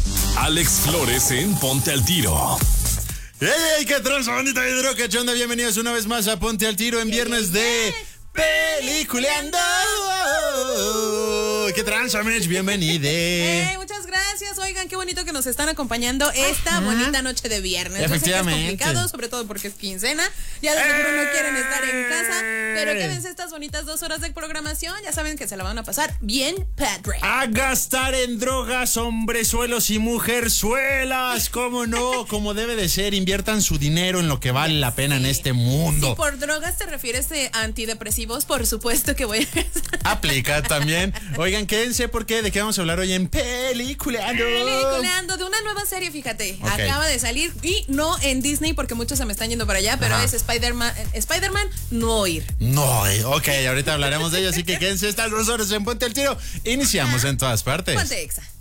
Alex Flores en Ponte al Tiro. ¡Ey, qué tranza, bandita de droga! ¿Qué onda? Bienvenidos una vez más a Ponte al Tiro en viernes de Peliculeando. ¡Qué tranza, Mitch! Bienvenide. Muchas gracias. Oigan, qué bonito que nos están acompañando esta bonita noche de viernes. Efectivamente. Yo sé que es complicado, sobre todo porque es quincena. Ya de seguro no quieren estar en casa, pero quédense estas bonitas 2 horas de programación. Ya saben que se la van a pasar bien padre. A gastar en drogas, hombrezuelos y mujerzuelas. ¿Cómo no? Como debe de ser. Inviertan su dinero en lo que vale la pena en este mundo. Si por drogas te refieres a antidepresivos, por supuesto que voy a... Aplica también. Oigan, quédense porque ¿de qué vamos a hablar hoy en Peliculeando? Peliculeando, de una nueva serie, fíjate. Ok. Acaba de salir y no en Disney porque muchos se me están yendo para allá, pero Ajá. es Spider-Man no ir. No, ok, ahorita hablaremos de ello, así que quédense estas 2 horas en Ponte al Tiro. Iniciamos en todas partes. Ponte Exa.